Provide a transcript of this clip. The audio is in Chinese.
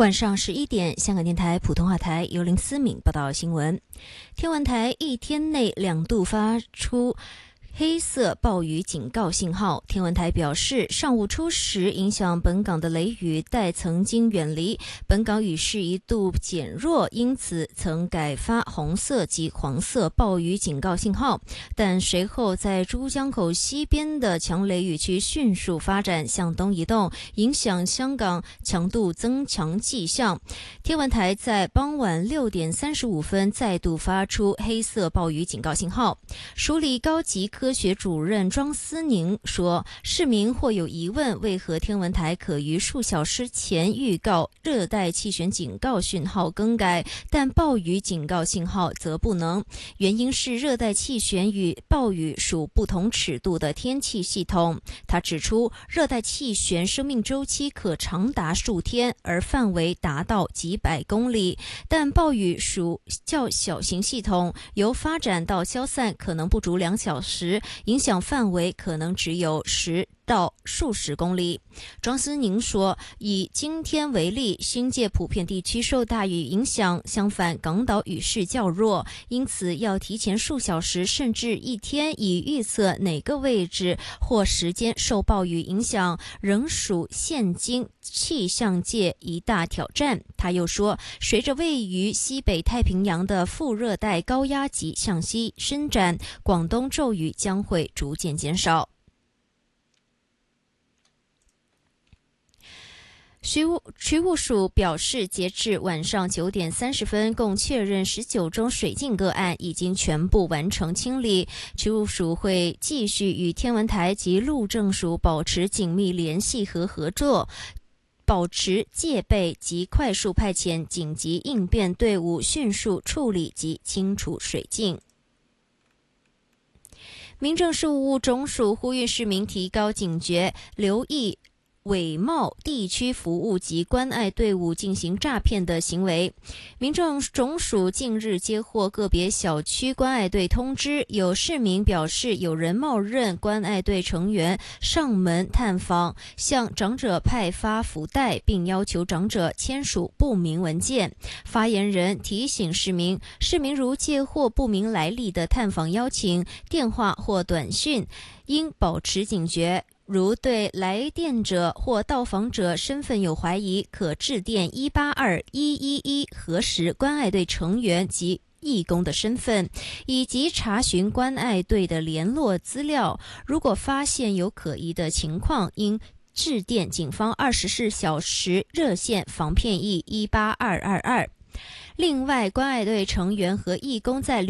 晚上11点，香港电台普通话台由林思敏报道新闻。天文台一天内2度发出黑色暴雨警告信号。天文台表示，上午初时影响本港的雷雨带曾经远离，本港雨势一度减弱，因此曾改发红色及黄色暴雨警告信号。但随后在珠江口西边的强雷雨区迅速发展向东移动，影响香港强度增强迹象。天文台在傍晚6点35分再度发出黑色暴雨警告信号。署理高级科学主任庄思宁说，市民或有疑问，为何天文台可于数小时前预告热带气旋警告讯号更改，但暴雨警告信号则不能？原因是热带气旋与暴雨属不同尺度的天气系统。他指出，热带气旋生命周期可长达数天，而范围达到几百公里，但暴雨属较小型系统，由发展到消散可能不足2小时，影响范围可能只有10到数十公里。庄思宁说，以今天为例，新界普遍地区受大雨影响，相反港岛雨势较弱，因此要提前数小时甚至1天以预测哪个位置或时间受暴雨影响，仍属现今气象界一大挑战。他又说，随着位于西北太平洋的副热带高压脊向西伸展，广东骤雨将会逐渐减少。渠务署表示，截至晚上9点30分，共确认19宗水浸个案已经全部完成清理。渠务署会继续与天文台及路政署保持紧密联系和合作，保持戒备及快速派遣紧急应变队伍，迅速处理及清除水浸。民政事务总署呼吁市民提高警觉，留意伪冒地区服务及关爱队伍进行诈骗的行为。民政总署近日接获个别小区关爱队通知，有市民表示有人冒认关爱队成员上门探访，向长者派发福袋，并要求长者签署不明文件。发言人提醒市民如接获不明来历的探访邀请、电话或短讯，应保持警觉。如对来电者或到访者身份有怀疑，可致电182-111核实关爱队成员及义工的身份，以及查询关爱队的联络资料。如果发现有可疑的情况，应致电警方24小时热线防骗役18222。另外，关爱队成员和义工在